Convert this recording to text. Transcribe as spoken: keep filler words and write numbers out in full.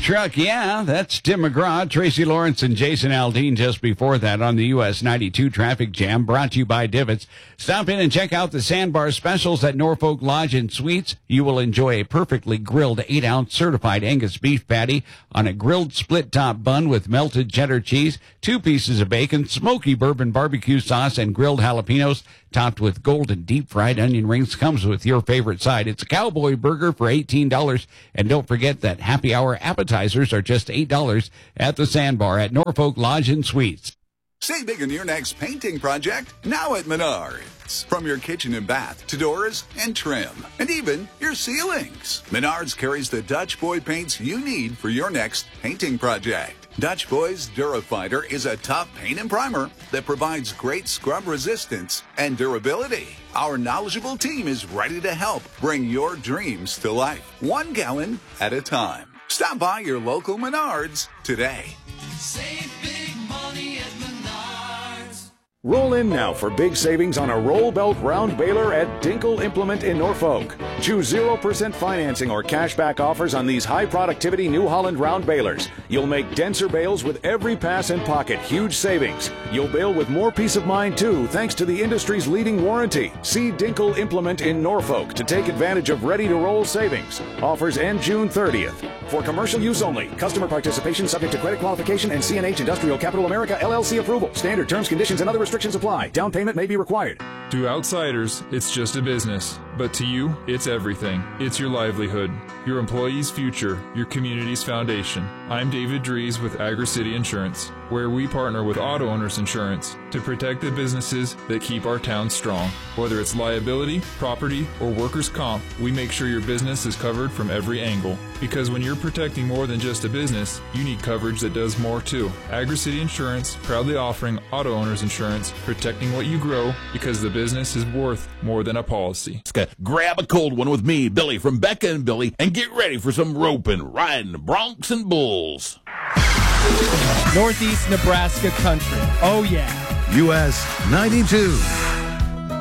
truck, yeah, that's Tim McGraw, Tracy Lawrence, and Jason Aldean just before that on the U S ninety-two Traffic Jam, brought to you by Divots. Stop in and check out the Sandbar specials at Norfolk Lodge and Suites. You will enjoy a perfectly grilled eight ounce certified Angus beef patty on a grilled split-top bun with melted cheddar cheese, two pieces of bacon, smoky bourbon barbecue sauce, and grilled jalapenos, topped with golden deep-fried onion rings. Comes with your favorite side. It's a cowboy burger for eighteen dollars. And don't forget that happy hour appetizers are just eight dollars at the Sandbar at Norfolk Lodge and Suites. Save big on your next painting project now at Menards. From your kitchen and bath to doors and trim, and even your ceilings. Menards carries the Dutch Boy paints you need for your next painting project. Dutch Boy's DuraFighter is a tough paint and primer that provides great scrub resistance and durability. Our knowledgeable team is ready to help bring your dreams to life, one gallon at a time. Stop by your local Menards today. Save big money at Menards. Roll in now for big savings on a roll belt round baler at Dinkle Implement in Norfolk. Choose zero percent financing or cashback offers on these high productivity New Holland round balers. You'll make denser bales with every pass and pocket. Huge savings. You'll bale with more peace of mind too, thanks to the industry's leading warranty. See Dinkle Implement in Norfolk to take advantage of ready to roll savings. Offers end June thirtieth. For commercial use only. Customer participation subject to credit qualification and C N H Industrial Capital America L L C approval. Standard terms, conditions, and other restrictions apply. Down payment may be required. To outsiders, it's just a business. But to you, it's everything. It's your livelihood, your employees' future, your community's foundation. I'm David Dries with Agri-City Insurance, where we partner with Auto Owners Insurance to protect the businesses that keep our town strong. Whether it's liability, property, or workers' comp, we make sure your business is covered from every angle. Because when you're protecting more than just a business, you need coverage that does more too. Agri-City Insurance, proudly offering Auto Owners Insurance, protecting what you grow because the business is worth more than a policy. Grab a cold one with me, Billy from Becca and Billy, and get ready for some roping, riding, broncs and bulls. Northeast Nebraska country. Oh, yeah. U S ninety-two.